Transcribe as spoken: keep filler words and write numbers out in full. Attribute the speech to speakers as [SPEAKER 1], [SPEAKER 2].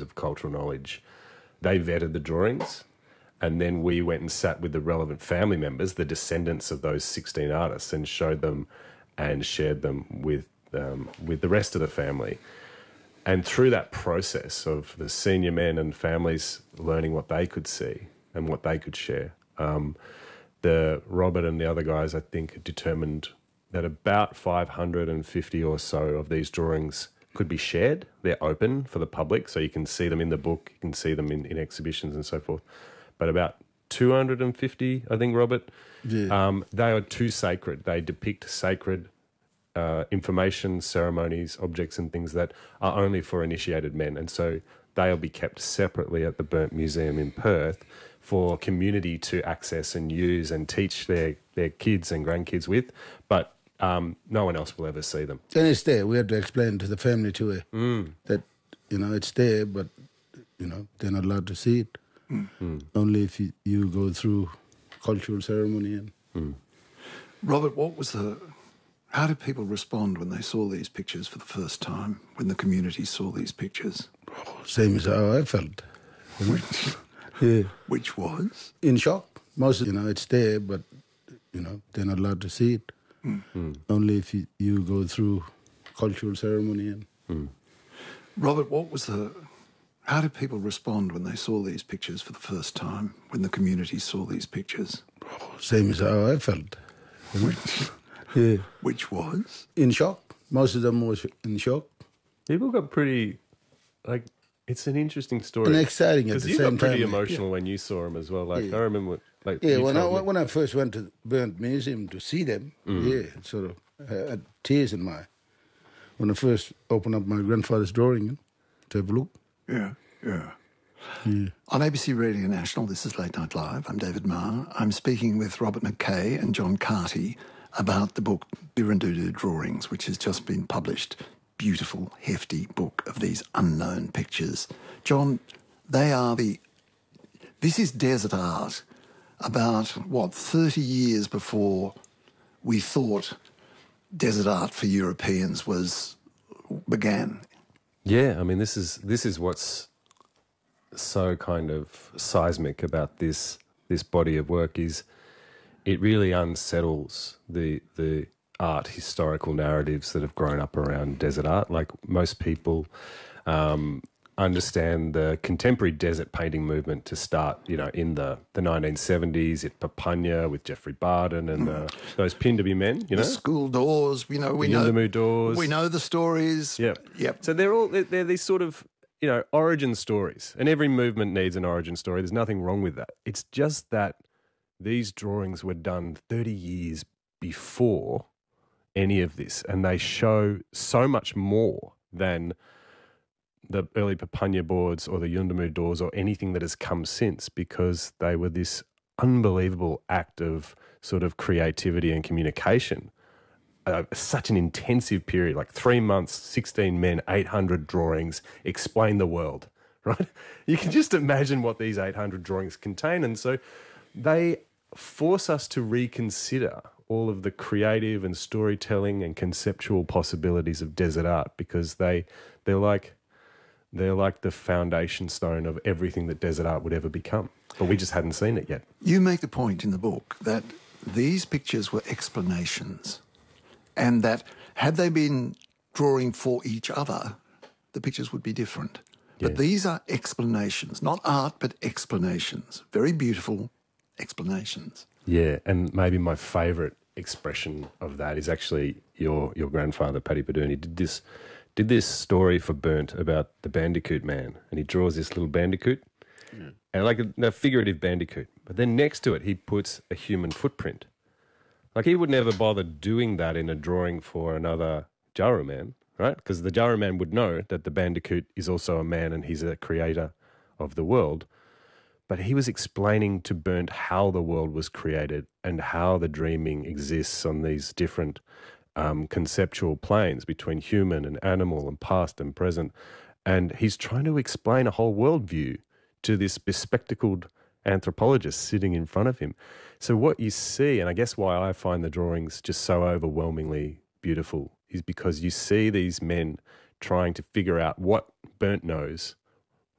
[SPEAKER 1] of cultural knowledge. They vetted the drawings, and then we went and sat with the relevant family members, the descendants of those sixteen artists, and showed them and shared them with um, with the rest of the family. And through that process of the senior men and families learning what they could see and what they could share, um, the Robert and the other guys, I think, determined that about five hundred fifty or so of these drawings could be shared. They're open for the public, so you can see them in the book, you can see them in, in exhibitions and so forth. But about two hundred fifty, I think, Robert,
[SPEAKER 2] yeah.
[SPEAKER 1] um, they are too sacred. They depict sacred uh, information, ceremonies, objects and things that are only for initiated men. And so they'll be kept separately at the Burnt Museum in Perth for community to access and use and teach their, their kids and grandkids with. But Um, no one else will ever see them.
[SPEAKER 2] And it's there. We had to explain to the family too eh,
[SPEAKER 1] mm.
[SPEAKER 2] that, you know, it's there, but, you know, they're not allowed to see it.
[SPEAKER 1] Mm.
[SPEAKER 2] Only if you, you go through cultural ceremony. And
[SPEAKER 1] mm.
[SPEAKER 3] Robert, what was the... How did people respond when they saw these pictures for the first time, when the community saw these pictures?
[SPEAKER 2] Oh, same as how I felt.
[SPEAKER 3] Which,
[SPEAKER 2] yeah.
[SPEAKER 3] which was?
[SPEAKER 2] In shock. Most, you know, it's there, but, you know, they're not allowed to see it.
[SPEAKER 3] Mm.
[SPEAKER 1] Mm.
[SPEAKER 2] Only if you, you go through cultural ceremony. And
[SPEAKER 1] mm.
[SPEAKER 3] Robert, what was the... How did people respond when they saw these pictures for the first time, when the community saw these pictures?
[SPEAKER 2] Oh, same as how I felt.
[SPEAKER 3] Which,
[SPEAKER 2] yeah.
[SPEAKER 3] which was?
[SPEAKER 2] In shock. Most of them were in shock.
[SPEAKER 1] People got pretty... Like, it's an interesting story.
[SPEAKER 2] And exciting at the
[SPEAKER 1] you
[SPEAKER 2] same time.
[SPEAKER 1] Because you got pretty
[SPEAKER 2] time,
[SPEAKER 1] emotional
[SPEAKER 2] yeah.
[SPEAKER 1] when you saw them as well. Like,
[SPEAKER 2] Yeah.
[SPEAKER 1] I remember... Like,
[SPEAKER 2] Yeah,
[SPEAKER 1] you
[SPEAKER 2] when I,
[SPEAKER 1] told me-
[SPEAKER 2] when I first went to the Burnt Museum to see them,
[SPEAKER 1] Mm.
[SPEAKER 2] yeah, it sort of I had tears in my eye. When I first opened up my grandfather's drawing to have a look.
[SPEAKER 3] Yeah, yeah.
[SPEAKER 2] Yeah.
[SPEAKER 3] On A B C Radio National, this is Late Night Live. I'm David Marr. I'm speaking with Robert McKay and John Carty about the book Birrindudu Drawings, which has just been published. Beautiful, hefty book of these unknown pictures. John, they are the... This is desert art about, what, thirty years before we thought desert art for Europeans was began.
[SPEAKER 1] Yeah, I mean, this is this is what's so kind of seismic about this this body of work is it really unsettles the the art historical narratives that have grown up around desert art. Like most people um, understand the contemporary desert painting movement to start, you know, in the, the nineteen seventies at Papunya with Jeffrey Barden and uh, those Pindaby men, you know.
[SPEAKER 3] The school doors, you know, we
[SPEAKER 1] the
[SPEAKER 3] know
[SPEAKER 1] Yuendamu doors.
[SPEAKER 3] we know the stories.
[SPEAKER 1] Yep.
[SPEAKER 3] Yep.
[SPEAKER 1] So they're all they're, they're these sort of, you know, origin stories, and every movement needs an origin story. There's nothing wrong with that. It's just that these drawings were done thirty years before any of this, and they show so much more than the early Papunya boards or the Yuendamu doors or anything that has come since, because they were this unbelievable act of sort of creativity and communication. Uh, such an intensive period, like three months, sixteen men, eight hundred drawings, explain the world, right? You can just imagine what these eight hundred drawings contain. And so they force us to reconsider all of the creative and storytelling and conceptual possibilities of desert art, because they, they're like, they're like the foundation stone of everything that desert art would ever become. But we just hadn't seen it yet.
[SPEAKER 3] You make the point in the book that these pictures were explanations, and that had they been drawing for each other, the pictures would be different. But
[SPEAKER 1] Yeah.
[SPEAKER 3] these are explanations, not art, but explanations. Very beautiful explanations.
[SPEAKER 1] Yeah, and maybe my favourite expression of that is actually your your grandfather, Paddy Padoon. He did this, did this story for Burnt about the Bandicoot Man, and he draws this little bandicoot, yeah. and like a, a figurative bandicoot. But then next to it, he puts a human footprint. Like he would never bother doing that in a drawing for another Jaru man, right? Because the Jaru man would know that the bandicoot is also a man and he's a creator of the world. But he was explaining to Burnt how the world was created and how the dreaming exists on these different um, conceptual planes between human and animal and past and present. And he's trying to explain a whole worldview to this bespectacled anthropologist sitting in front of him. So what you see, and I guess why I find the drawings just so overwhelmingly beautiful, is because you see these men trying to figure out what Burnt knows